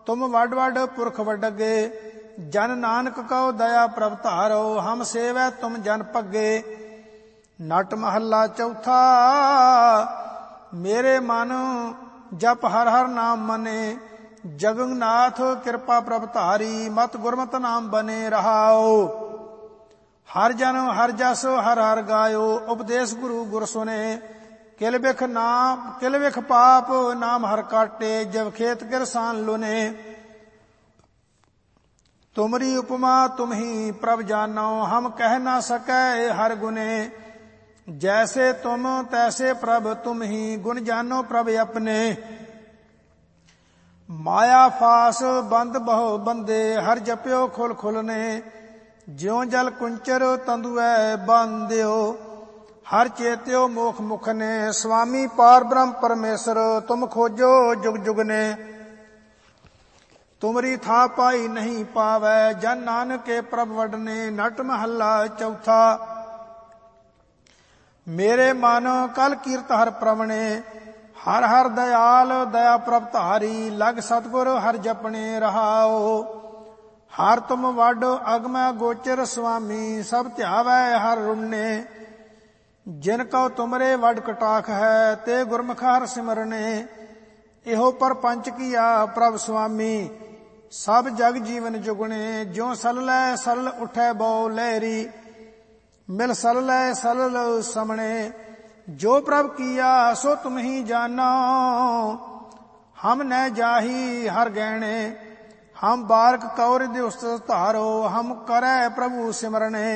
तुम वड वड पुरख वडगे। जन नानक कहो दया प्रभ धारो, हम सेवै तुम जन पगे। नट महला चौथा। मेरे मन जप हर हर नाम मने, जगन्नाथ कृपा प्रभ धारी, मत गुरमत नाम बने रहाओ। हर जन हर जस हर हर गायो, उपदेश गुरु गुर सुने। किल बिख पाप नाम हर काटे, जब खेत किरसान लुने। तुमरी उपमा तुम ही प्रभ जानो, हम कह ना सकै हर गुने। जैसे तुम तैसे प्रभ तुम ही, गुण जानो प्रभ अपने। माया फास बंद बहु बंदे, हर जप्यो खुल खुलने। ज्यों जल कुंचर तंदुए बांध्यो, हर चेत्यो मोख मुख ने। स्वामी पार ब्रह्म परमेश्वर, तुम खोजो जुग जुग ने। तुमरी था पाई नहीं पावै, जन नानक के प्रभ वडने। नट महला चौथा। मेरे मन कल कीर्त हर प्रवणे, हर हर दयाल दया प्रभ धारी। लग सतगुर हर जपने रहाओ, हर तुम वड अगम गोचर। स्वामी सब ध्यावै हर रुणने। जिन कहो तुमरे वड कटाख है, ते गुरमुख हर सिमरने। इहो परपंच किया प्रभ स्वामी, सब जग जीवन जुगने। ज्यों सललै सरल उठै बहु लहरी, मिल सललै सरल समणे। जो प्रभ किया सो तुम ही जानो, हम न जाही हर गहने। हम बारक कौर दिवस धारो, हम करै प्रभु सिमरने।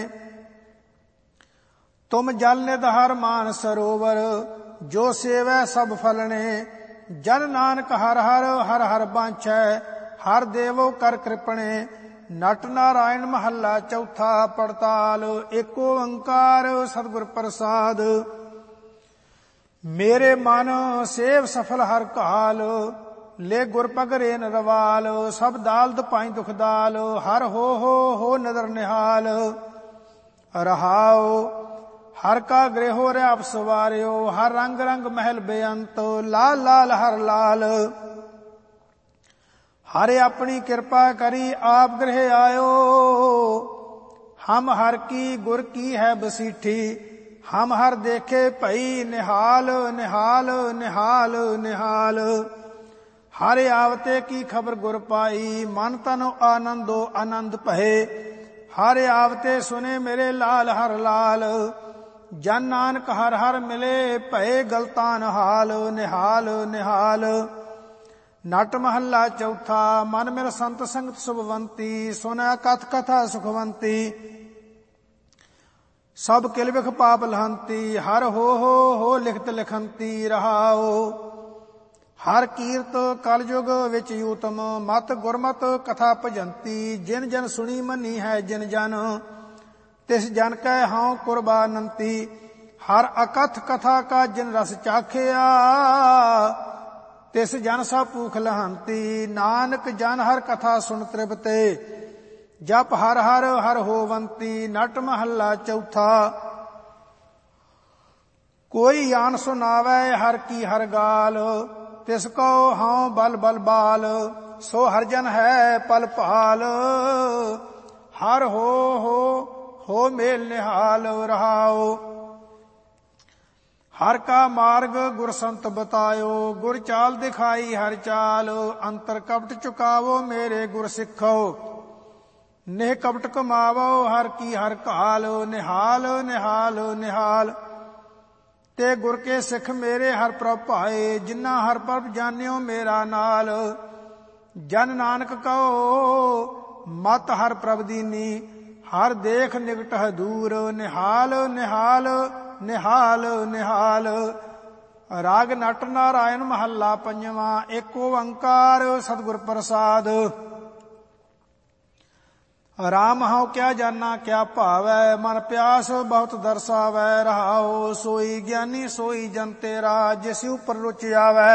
तुम जल निध हर मान सरोवर, जो सेवै सब फलने। जन नानक हर हर हर हर बांछै, हर देवो कर कृपणे। नट नारायण महला चौथा। पड़ताल एक ओंकार सतगुर प्रसाद। मेरे मन सेव सफल हर काल, ले गुर पगरे नरवाल। सब दाल दुपाई दुख दाल, हर हो नदर निहाल। रहाओ हर का गृह रैप सवारियो, हर रंग रंग महल बेअंत। लाल लाल हर लाल, हरे अपनी कृपा करी आप गृह आयो। हम हर की गुर की है बसीठी, हम हर देखे भई निहाल निहाल निहाल निहाल। हरे आवते की खबर गुर पाई, मन तन आनंदो आनंद भये। हरे आवते सुने मेरे लाल हर लाल, जन नानक हर हर मिले भये गलतान हाल निहाल निहाल। नट महला चौथा। मन मिल संत संगत सुभवंती, सुनै कथ कथा सुखवंती। सब किल बिख पाप लहंती, हर हो लिखत लिखंती। रहाओ हर कीर्त कल युग विच यूतम, मत गुरमत कथा भजंती। जिन जन सुनी मनी है जिन जन, तिस जन कै हाँव कुर्बानंती। हर अकथ कथा का जिन रस चाखिया, तिस जन सा भूख लहंती। नानक जन हर कथा सुन तृप्ते, जप हर हर हर होवंती। नट महला चौथा। कोई आन सुनावै हर की हर गाल, तिसको हाँ बल बल बाल। सो हर जन है पल पाल, हर हो मेल निहाल। रहाओ हर का मार्ग गुर संत बतायो, गुर चाल दिखाई हर चाल। अंतर कपट चुकावो मेरे गुर सिखो, नेह कपट कमावो हर की हर काल। निहाल निहाल निहाल, ते गुर के सिख मेरे हर प्रभ भाए। जिन्ना हर प्रभ जानियो मेरा नाल। जन नानक कहो मत हर प्रभ दीनी, हर देख निकट है दूर। निहाल निहाल निहाल निहाल। राग नट नारायण महला पंजवा। एक ओंकार सतगुर प्रसाद। राम हऊँ क्या जाना क्या भावै, मन प्यास बहुत दर्शावै। रहाओ सोई ज्ञानी सोई जन तेरा, जिस ऊपर रुच आवै।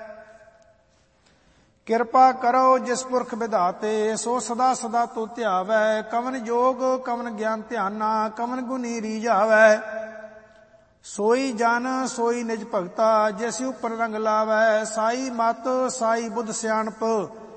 कृपा करो जिस पुरख विधाते, सो सदा सदा तो ध्यावै। कवन जोग कवन ज्ञान ध्याना, कवन गुनी रीझावै। सोई जन सोई निज भगता, जिस ऊपर रंग लावै। साई मत साई बुध सियाणप,